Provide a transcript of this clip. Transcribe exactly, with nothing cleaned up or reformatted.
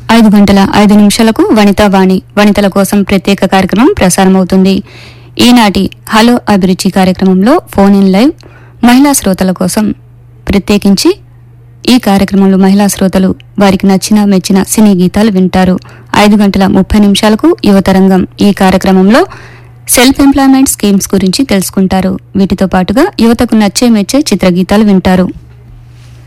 ఐదు గంటల ఐదు నిమిషాలకు వనితా వాణి వనితల కోసం ప్రత్యేక కార్యక్రమం ప్రసారమవుతుంది. ఈనాటి హలో అభిరుచి కార్యక్రమంలో ఫోన్ ఇన్ లైవ్ మహిళా శ్రోతల కోసం ప్రత్యేకించి ఈ కార్యక్రమంలో మహిళా శ్రోతలు వారికి నచ్చిన మెచ్చిన సినీ గీతాలు వింటారు. ఐదు గంటల ముప్పై నిమిషాలకు యువతరంగం ఈ కార్యక్రమంలో సెల్ఫ్ ఎంప్లాయ్మెంట్ స్కీమ్స్ గురించి తెలుసుకుంటారు. వీటితో పాటుగా యువతకు నచ్చే మెచ్చే చిత్రగీతాలు వింటారు.